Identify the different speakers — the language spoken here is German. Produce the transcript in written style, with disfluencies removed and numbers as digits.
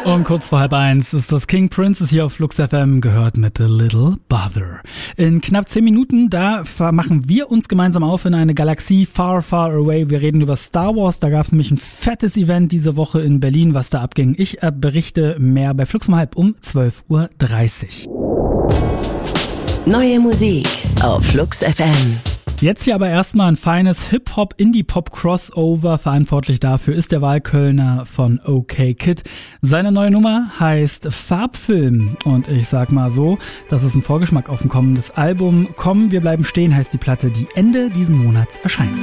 Speaker 1: Und kurz vor 12:30 ist das King Princess hier auf Flux FM, gehört mit The Little Bother. In knapp 10 Minuten, da machen wir uns gemeinsam auf in eine Galaxie far, far away. Wir reden über Star Wars, da gab es nämlich ein fettes Event diese Woche in Berlin, was da abging. Ich berichte mehr bei Flux um 12:30 Uhr.
Speaker 2: Neue Musik auf Flux FM.
Speaker 1: Jetzt hier aber erstmal ein feines Hip-Hop-Indie-Pop-Crossover. Verantwortlich dafür ist der Wahlkölner von OK Kid. Seine neue Nummer heißt Farbfilm. Und ich sag mal so, das ist ein Vorgeschmack auf ein kommendes Album. Komm, wir bleiben stehen heißt die Platte, die Ende diesen Monats erscheint.